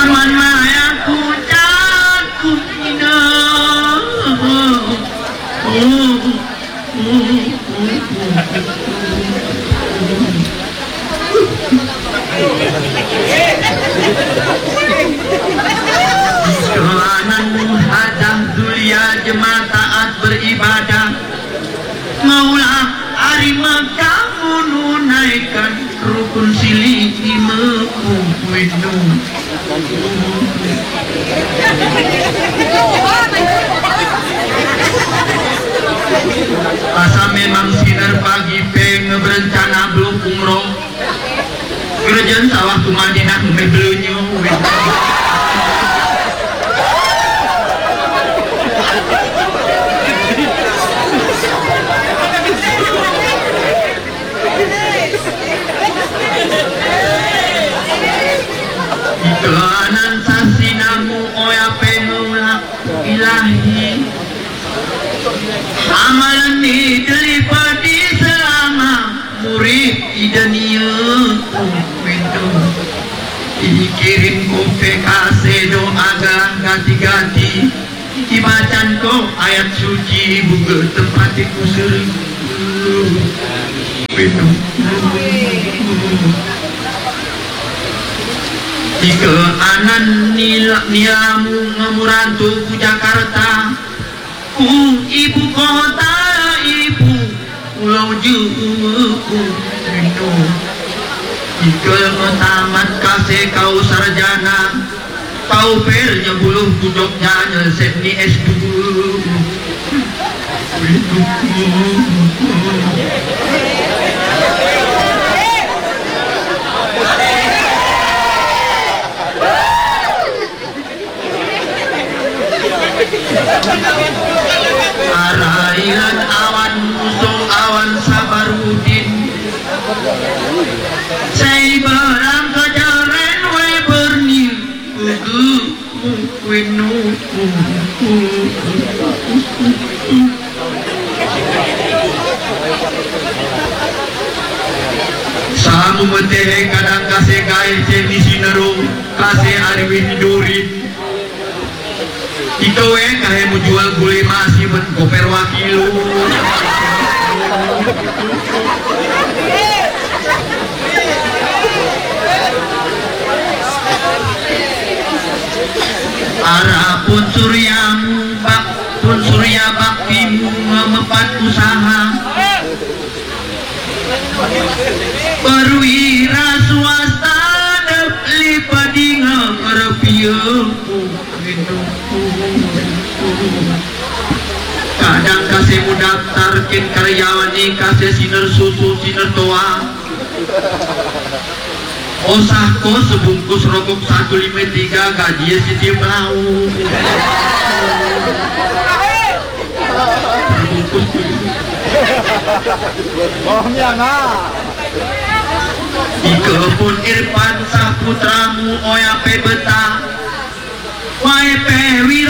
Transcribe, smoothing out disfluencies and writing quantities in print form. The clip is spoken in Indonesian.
Paman mayaku cakup ina. Kelanan hadah dulia jemaah taat beribadah maulah arima kamu nunaikan rukun silih mekuwinu asa memang sinar pagi peng berencana belum umroh kerjaan sawah ke Madinah mebelunyo Kelanan sasinamu oya penulak ilahi amalan ni delipadi selama murid idania pintu dikirim ko PKC doa ganti-ganti dibacan ko ayat suci buka tempat kusur pintu jika anan nilamu ngemurantu ku Jakarta ku ibu kota ibu pulau juku rindu jika tamat kasih kau sarjana kau pernya buluh ku Jogja nyelesep ni S2 Arailan awan musuh awan sabarudin say barang kejaren we berni ugu mukwinu samu meteh kadang kasih gai semisi neru kasih arwin durit ito kahe mo jual gulay masih koper wakilu ara pun surya baktimu memepat usaha perwira swasta depli padinga kerpieu kadang kasih mu daftarkin karyawan ni kasih sinar susu sinar toa osahko sebungkus rokok 153 gaji si mau bohongnya nah ikepun Irfan Saputramu oya pe betah wae pe